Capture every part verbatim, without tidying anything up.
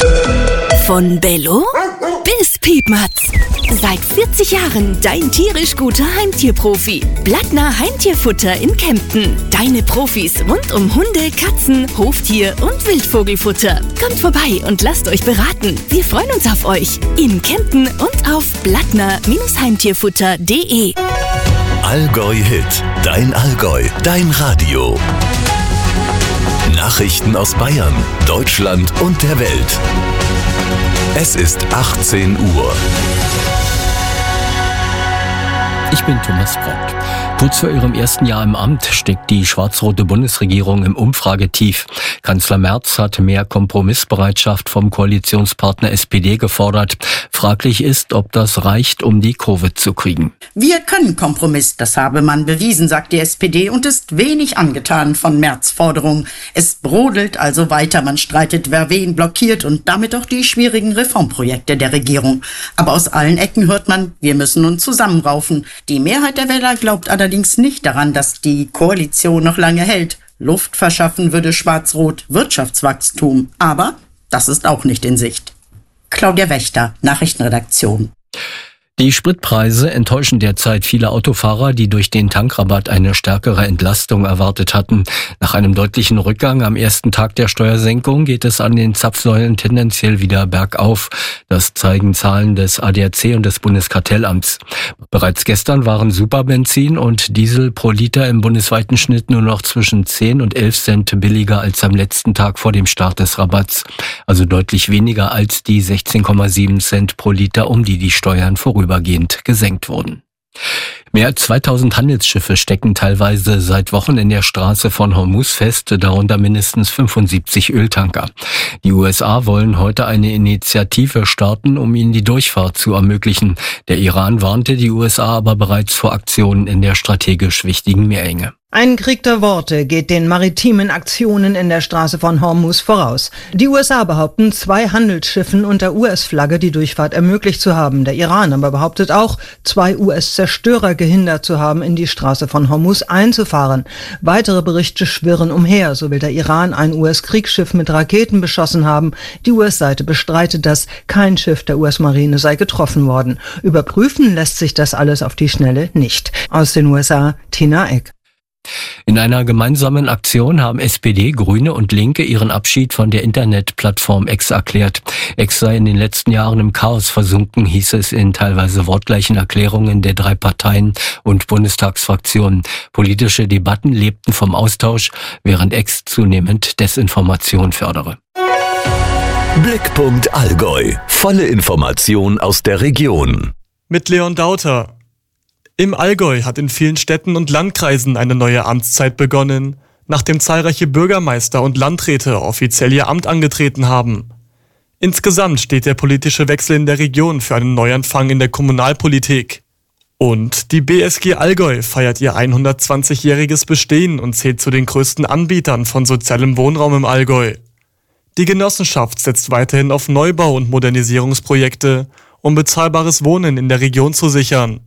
Von Bello bis Piepmatz. Seit vierzig Jahren dein tierisch guter Heimtierprofi. Blattner Heimtierfutter in Kempten. Deine Profis rund um Hunde, Katzen, Hoftier und Wildvogelfutter. Kommt vorbei und lasst euch beraten. Wir freuen uns auf euch. In Kempten und auf blattner Heimtierfutter punkt de. Allgäu Hit. Dein Allgäu. Dein Radio. Nachrichten aus Bayern, Deutschland und der Welt. Es ist achtzehn Uhr. Ich bin Thomas Brandt. Kurz vor ihrem ersten Jahr im Amt steckt die schwarz-rote Bundesregierung im Umfragetief. Kanzler Merz hat mehr Kompromissbereitschaft vom Koalitionspartner S P D gefordert. Fraglich ist, ob das reicht, um die Kurve zu kriegen. Wir können Kompromiss, das habe man bewiesen, sagt die S P D und ist wenig angetan von Merz' Forderungen. Es brodelt also weiter, man streitet, wer wen blockiert und damit auch die schwierigen Reformprojekte der Regierung. Aber aus allen Ecken hört man, wir müssen uns zusammenraufen. Die Mehrheit der Wähler glaubt allerdings nicht daran, dass die Koalition noch lange hält. Luft verschaffen würde Schwarz-Rot Wirtschaftswachstum. Aber das ist auch nicht in Sicht. Claudia Wächter, Nachrichtenredaktion. Die Spritpreise enttäuschen derzeit viele Autofahrer, die durch den Tankrabatt eine stärkere Entlastung erwartet hatten. Nach einem deutlichen Rückgang am ersten Tag der Steuersenkung geht es an den Zapfsäulen tendenziell wieder bergauf. Das zeigen Zahlen des A D A C und des Bundeskartellamts. Bereits gestern waren Superbenzin und Diesel pro Liter im bundesweiten Schnitt nur noch zwischen zehn und elf Cent billiger als am letzten Tag vor dem Start des Rabatts. Also deutlich weniger als die sechzehn Komma sieben Cent pro Liter, um die die Steuern vorübergehend gesenkt wurden. Mehr als zweitausend Handelsschiffe stecken teilweise seit Wochen in der Straße von Hormuz fest, darunter mindestens fünfundsiebzig Öltanker. Die U S A wollen heute eine Initiative starten, um ihnen die Durchfahrt zu ermöglichen. Der Iran warnte die U S A aber bereits vor Aktionen in der strategisch wichtigen Meerenge. Ein Krieg der Worte geht den maritimen Aktionen in der Straße von Hormuz voraus. Die U S A behaupten, zwei Handelsschiffen unter U S-Flagge die Durchfahrt ermöglicht zu haben. Der Iran aber behauptet auch, zwei U S-Zerstörer gehindert zu haben, in die Straße von Hormuz einzufahren. Weitere Berichte schwirren umher. So will der Iran ein U S-Kriegsschiff mit Raketen beschossen haben. Die U S-Seite bestreitet das. Kein Schiff der U S-Marine sei getroffen worden. Überprüfen lässt sich das alles auf die Schnelle nicht. Aus den U S A, Tina Eck. In einer gemeinsamen Aktion haben S P D, Grüne und Linke ihren Abschied von der Internetplattform X erklärt. X sei in den letzten Jahren im Chaos versunken, hieß es in teilweise wortgleichen Erklärungen der drei Parteien und Bundestagsfraktionen. Politische Debatten lebten vom Austausch, während X zunehmend Desinformation fördere. Blickpunkt Allgäu. Volle Information aus der Region. Mit Leon Dauter. Im Allgäu hat in vielen Städten und Landkreisen eine neue Amtszeit begonnen, nachdem zahlreiche Bürgermeister und Landräte offiziell ihr Amt angetreten haben. Insgesamt steht der politische Wechsel in der Region für einen Neuanfang in der Kommunalpolitik. Und die B S G Allgäu feiert ihr hundertzwanzigjähriges Bestehen und zählt zu den größten Anbietern von sozialem Wohnraum im Allgäu. Die Genossenschaft setzt weiterhin auf Neubau- und Modernisierungsprojekte, um bezahlbares Wohnen in der Region zu sichern.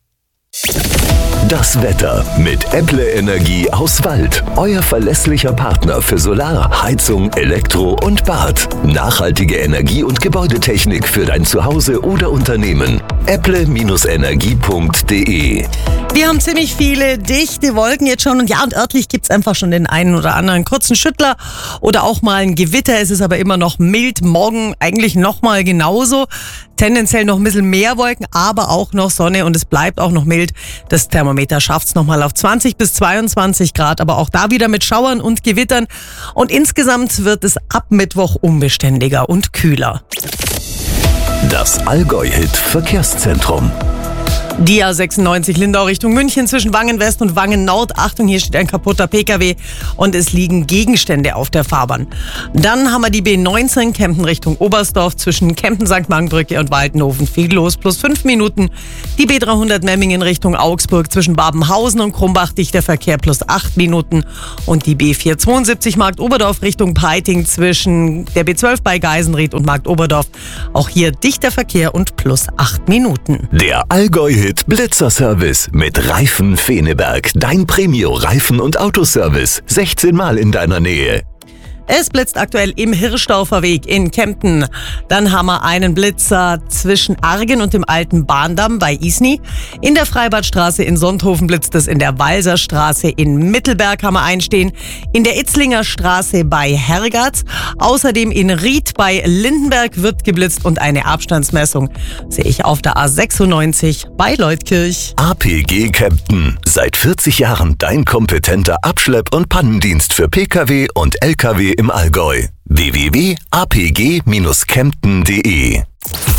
Das Wetter mit Äpple Energie aus Wald. Euer verlässlicher Partner für Solar, Heizung, Elektro und Bad. Nachhaltige Energie- und Gebäudetechnik für dein Zuhause oder Unternehmen. äpple Energie punkt de. Wir haben ziemlich viele dichte Wolken jetzt schon und ja, und örtlich gibt's einfach schon den einen oder anderen kurzen Schüttler oder auch mal ein Gewitter. Es ist aber immer noch mild. Morgen eigentlich nochmal genauso. Tendenziell noch ein bisschen mehr Wolken, aber auch noch Sonne und es bleibt auch noch mild. Das Thermometer schafft's nochmal auf zwanzig bis zweiundzwanzig Grad, aber auch da wieder mit Schauern und Gewittern. Und insgesamt wird es ab Mittwoch unbeständiger und kühler. Das Allgäu-Hit Verkehrszentrum. Die A sechsundneunzig Lindau Richtung München zwischen Wangen West und Wangen Nord. Achtung, hier steht ein kaputter Pkw und es liegen Gegenstände auf der Fahrbahn. Dann haben wir die B neunzehn Kempten Richtung Oberstdorf zwischen Kempten Sankt Markenbrücke und Waldenhofen. Viel los, plus fünf Minuten. Die B dreihundert Memmingen Richtung Augsburg zwischen Babenhausen und Krumbach. Dichter Verkehr plus acht Minuten. Und die B vierhundertzweiundsiebzig Markt Oberdorf Richtung Peiting zwischen der B zwölf bei Geisenried und Markt Oberdorf. Auch hier dichter Verkehr und plus acht Minuten. Der Allgäu-Hit Blitzer-Service mit Reifen Feneberg. Dein Premio-Reifen- und Autoservice. sechzehn Mal in deiner Nähe. Es blitzt aktuell im Hirschdorfer Weg in Kempten. Dann haben wir einen Blitzer zwischen Argen und dem alten Bahndamm bei Isny. In der Freibadstraße in Sonthofen blitzt es, in der Walserstraße in Mittelberg haben wir einstehen. In der Itzlinger Straße bei Hergatz. Außerdem in Ried bei Lindenberg wird geblitzt und eine Abstandsmessung sehe ich auf der A sechsundneunzig bei Leutkirch. A P G Kempten. Seit vierzig Jahren dein kompetenter Abschlepp- und Pannendienst für Pkw und Lkw im Allgäu. w w w punkt a p g dash kempten punkt d e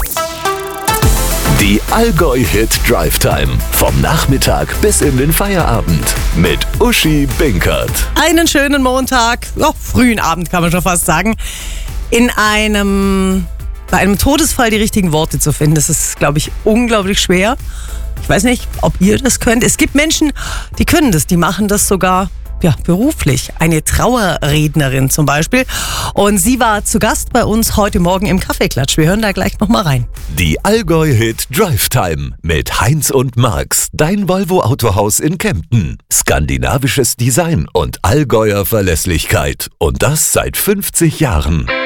Die Allgäu-Hit Drive Time. Vom Nachmittag bis in den Feierabend. Mit Uschi Binkert. Einen schönen Montag, oh, frühen Abend kann man schon fast sagen. In einem, bei einem Todesfall die richtigen Worte zu finden, das ist, glaube ich, unglaublich schwer. Ich weiß nicht, ob ihr das könnt. Es gibt Menschen, die können das, die machen das sogar ja, beruflich. Eine Trauerrednerin zum Beispiel. Und sie war zu Gast bei uns heute Morgen im Kaffeeklatsch. Wir hören da gleich nochmal rein. Die Allgäu-Hit Drive Time mit Heinz und Marx. Dein Volvo-Autohaus in Kempten. Skandinavisches Design und Allgäuer Verlässlichkeit. Und das seit fünfzig Jahren.